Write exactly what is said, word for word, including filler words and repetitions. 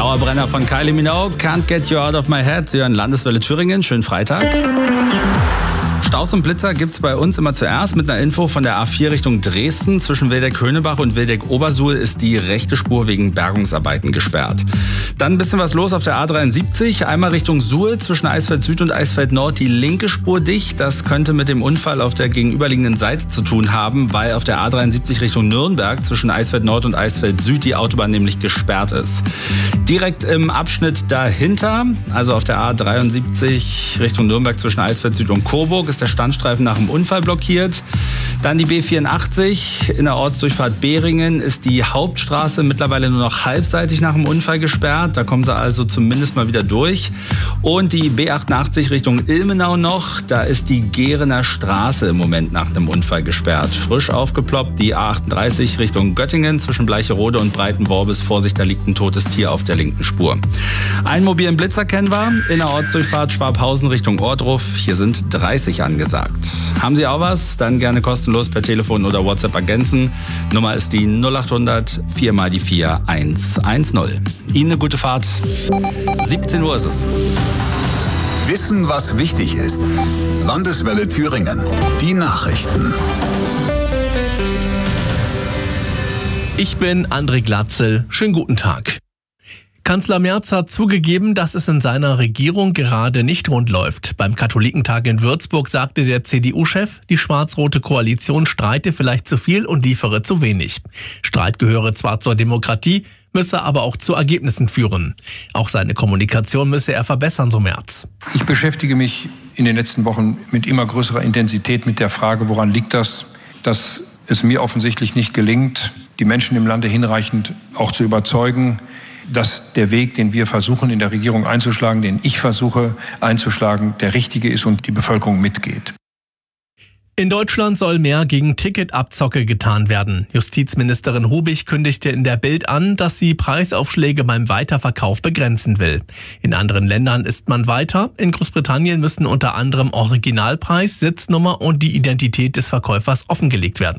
Dauerbrenner von Kylie Minogue, Can't Get You Out of My Head. Sie hören Landeswelle Thüringen. Schönen Freitag. Staus und Blitzer gibt's bei uns immer zuerst mit einer Info von der A vier Richtung Dresden. Zwischen Wildeck-Höhnebach und Wildeck-Obersuhl ist die rechte Spur wegen Bergungsarbeiten gesperrt. Dann ein bisschen was los auf der A dreiundsiebzig. Einmal Richtung Suhl, zwischen Eisfeld Süd und Eisfeld Nord die linke Spur dicht. Das könnte mit dem Unfall auf der gegenüberliegenden Seite zu tun haben, weil auf der A dreiundsiebzig Richtung Nürnberg zwischen Eisfeld Nord und Eisfeld Süd die Autobahn nämlich gesperrt ist. Direkt im Abschnitt dahinter, also auf der A dreiundsiebzig Richtung Nürnberg zwischen Eisfeld Süd und Coburg, ist der Standstreifen nach dem Unfall blockiert. Dann die B vierundachtzig in der Ortsdurchfahrt Behringen ist die Hauptstraße mittlerweile nur noch halbseitig nach dem Unfall gesperrt. Da kommen sie also zumindest mal wieder durch. Und die B achtundachtzig Richtung Ilmenau noch, da ist die Gehrener Straße im Moment nach dem Unfall gesperrt. Frisch aufgeploppt die A achtunddreißig Richtung Göttingen zwischen Bleicherode und Breitenworbis. Vorsicht, da liegt ein totes Tier auf der linken Spur. Einen mobilen Blitzer kennen wir in der Ortsdurchfahrt Schwabhausen Richtung Ohrdruf. Hier sind dreißig angesagt. Haben Sie auch was? Dann gerne kostenlos per Telefon oder WhatsApp ergänzen. Nummer ist die null achthundert vier mal die vier eins eins null. Ihnen eine gute Fahrt. siebzehn Uhr ist es. Wissen, was wichtig ist. Landeswelle Thüringen. Die Nachrichten. Ich bin André Glatzel. Schönen guten Tag. Kanzler Merz hat zugegeben, dass es in seiner Regierung gerade nicht rund läuft. Beim Katholikentag in Würzburg sagte der C D U-Chef, die schwarz-rote Koalition streite vielleicht zu viel und liefere zu wenig. Streit gehöre zwar zur Demokratie, müsse aber auch zu Ergebnissen führen. Auch seine Kommunikation müsse er verbessern, so Merz. Ich beschäftige mich in den letzten Wochen mit immer größerer Intensität mit der Frage, woran liegt das, dass es mir offensichtlich nicht gelingt, die Menschen im Lande hinreichend auch zu überzeugen, dass der Weg, den wir versuchen in der Regierung einzuschlagen, den ich versuche einzuschlagen, der richtige ist und die Bevölkerung mitgeht. In Deutschland soll mehr gegen Ticketabzocke getan werden. Justizministerin Hubig kündigte in der Bild an, dass sie Preisaufschläge beim Weiterverkauf begrenzen will. In anderen Ländern ist man weiter. In Großbritannien müssen unter anderem Originalpreis, Sitznummer und die Identität des Verkäufers offengelegt werden.